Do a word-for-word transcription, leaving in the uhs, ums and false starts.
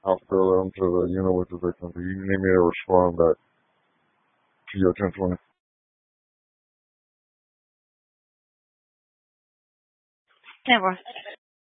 after I went to the unit with the victim, do you need me to respond back to your ten twenty? Never.